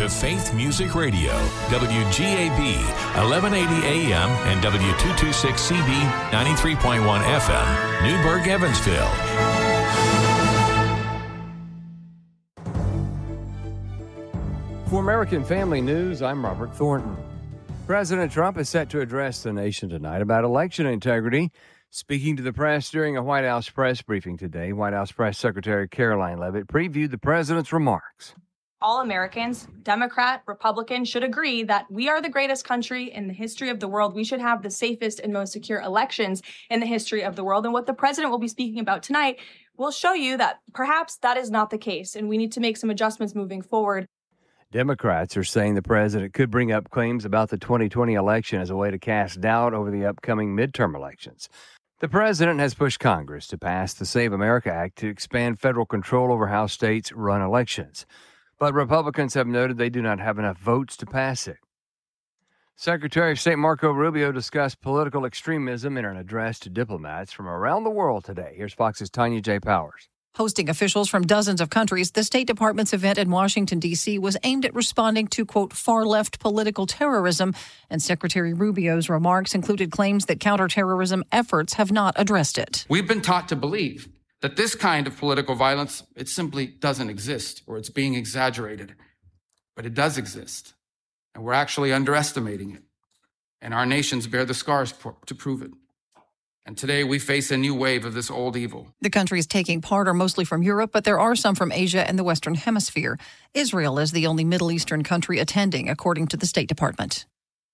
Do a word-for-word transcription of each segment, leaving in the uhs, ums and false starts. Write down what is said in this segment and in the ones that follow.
to Faith Music Radio, W G A B, eleven eighty A M and W two twenty-six C B, ninety-three point one F M, Newburgh, Evansville. For American Family News, I'm Robert Thornton. President Trump is set to address the nation tonight about election integrity. Speaking to the press during a White House press briefing today, White House Press Secretary Caroline Leavitt previewed the president's remarks. All Americans, Democrat, Republican, should agree that we are the greatest country in the history of the world. We should have the safest and most secure elections in the history of the world. And what the president will be speaking about tonight will show you that perhaps that is not the case, and we need to make some adjustments moving forward. Democrats are saying the president could bring up claims about the twenty twenty election as a way to cast doubt over the upcoming midterm elections. The president has pushed Congress to pass the Save America Act to expand federal control over how states run elections. But Republicans have noted they do not have enough votes to pass it. Secretary of State Marco Rubio discussed political extremism in an address to diplomats from around the world today. Here's Fox's Tanya J. Powers. Hosting officials from dozens of countries, the State Department's event in Washington, D C was aimed at responding to, quote, far-left political terrorism, and Secretary Rubio's remarks included claims that counterterrorism efforts have not addressed it. We've been taught to believe that this kind of political violence, it simply doesn't exist, or it's being exaggerated. But it does exist, and we're actually underestimating it, and our nations bear the scars to prove it. And today we face a new wave of this old evil. The countries taking part are mostly from Europe, but there are some from Asia and the Western Hemisphere. Israel is the only Middle Eastern country attending, according to the State Department.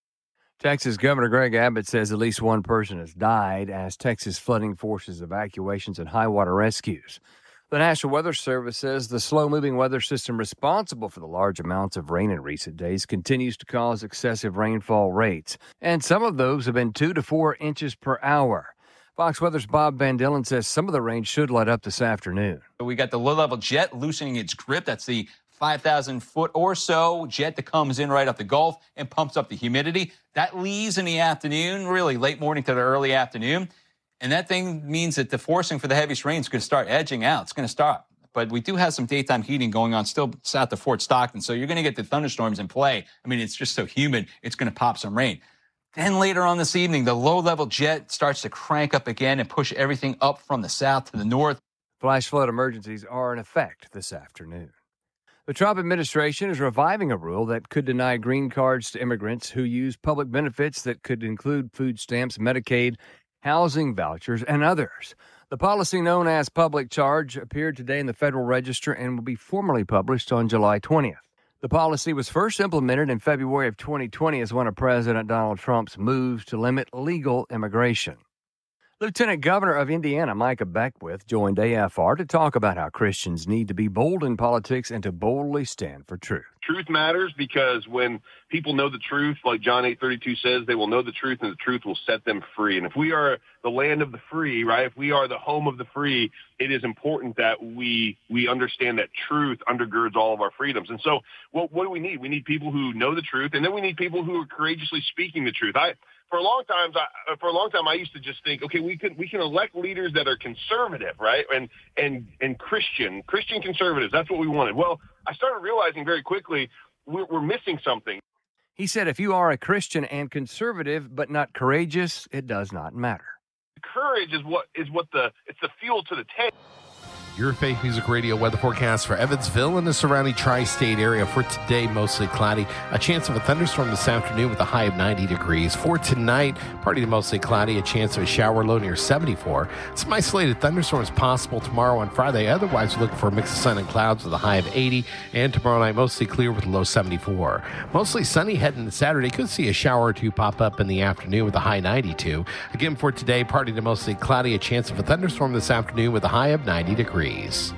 Texas Governor Greg Abbott says at least one person has died as Texas flooding forces evacuations and high water rescues. The National Weather Service says the slow-moving weather system responsible for the large amounts of rain in recent days continues to cause excessive rainfall rates, and some of those have been two to four inches per hour. Fox Weather's Bob Van Dillen says some of the rain should let up this afternoon. We got the low-level jet loosening its grip. That's the five thousand foot or so jet that comes in right off the Gulf and pumps up the humidity. That leaves in the afternoon, really late morning to the early afternoon. And that thing means that the forcing for the heaviest rain is going to start edging out. It's going to stop. But we do have some daytime heating going on still south of Fort Stockton. So you're going to get the thunderstorms in play. I mean, it's just so humid, it's going to pop some rain. Then later on this evening, the low-level jet starts to crank up again and push everything up from the south to the north. Flash flood emergencies are in effect this afternoon. The Trump administration is reviving a rule that could deny green cards to immigrants who use public benefits that could include food stamps, Medicaid, housing vouchers, and others. The policy known as Public Charge appeared today in the Federal Register and will be formally published on July twentieth. The policy was first implemented in February of twenty twenty as one of President Donald Trump's moves to limit legal immigration. Lieutenant Governor of Indiana, Micah Beckwith, joined A F R to talk about how Christians need to be bold in politics and to boldly stand for truth. Truth matters because when people know the truth, like John eight thirty-two says, they will know the truth and the truth will set them free. And if we are the land of the free, right, if we are the home of the free, it is important that we we understand that truth undergirds all of our freedoms. And so what, what do we need? We need people who know the truth, and then we need people who are courageously speaking the truth. I For a long time, I, for a long time, I used to just think, okay, we can we can elect leaders that are conservative, right, and and and Christian Christian conservatives. That's what we wanted. Well, I started realizing very quickly we're, we're missing something. He said, if you are a Christian and conservative but not courageous, it does not matter. Courage is what is what the it's the fuel to the tank. Your Faith Music Radio weather forecast for Evansville and the surrounding tri-state area for today, mostly cloudy. A chance of a thunderstorm this afternoon with a high of ninety degrees. For tonight, partly to mostly cloudy, a chance of a shower low near seventy-four. Some isolated thunderstorms possible tomorrow and Friday. Otherwise, we're looking for a mix of sun and clouds with a high of eighty. And tomorrow night, mostly clear with a low seventy-four. Mostly sunny heading to Saturday. Could see a shower or two pop up in the afternoon with a high ninety-two. Again, for today, partly to mostly cloudy, a chance of a thunderstorm this afternoon with a high of ninety degrees.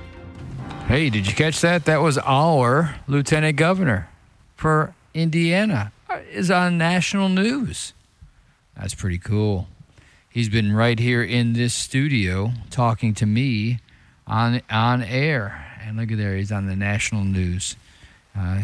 Hey, did you catch that? That was our lieutenant governor for Indiana. Is on national news. That's pretty cool. He's been right here in this studio talking to me on on air. And look at there, he's on the national news. Uh,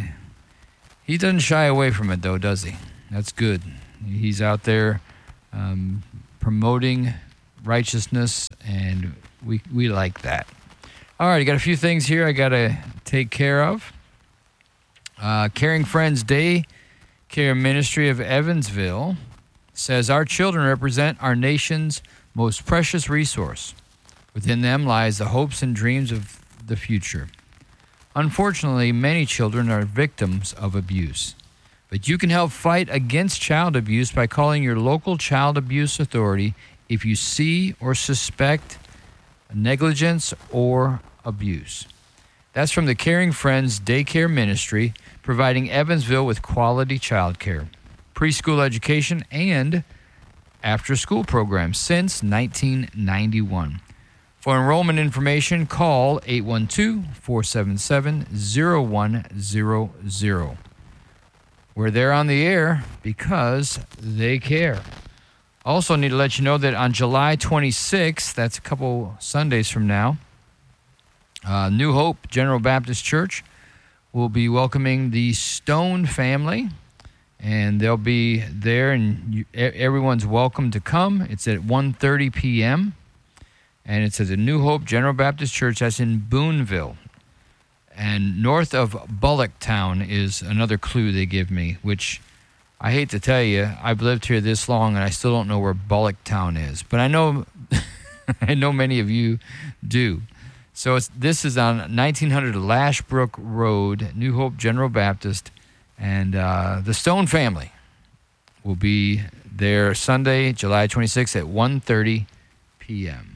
he doesn't shy away from it, though, does he? That's good. He's out there um, promoting righteousness, and we we like that. All right, I got a few things here I got to take care of. Uh, Caring Friends Day Care Ministry of Evansville says our children represent our nation's most precious resource. Within them lies the hopes and dreams of the future. Unfortunately, many children are victims of abuse. But you can help fight against child abuse by calling your local child abuse authority if you see or suspect negligence or abuse. That's from the Caring Friends Daycare Ministry, providing Evansville with quality child care, preschool education, and after-school programs since nineteen ninety-one. For enrollment information, call eight one two, four seven seven, zero one zero zero. We're there on the air because they care. Also need to let you know that on July twenty-sixth, that's a couple Sundays from now, uh, New Hope General Baptist Church will be welcoming the Stone family, and they'll be there, and you, everyone's welcome to come. It's at one thirty p.m., and it's at the New Hope General Baptist Church. That's in Boonville. And north of Bullocktown is another clue they give me, which I hate to tell you, I've lived here this long and I still don't know where Bullocktown is. But I know I know many of you do. So it's, this is on nineteen hundred Lashbrook Road, New Hope General Baptist. And uh, the Stone family will be there Sunday, July twenty-sixth at one thirty p.m.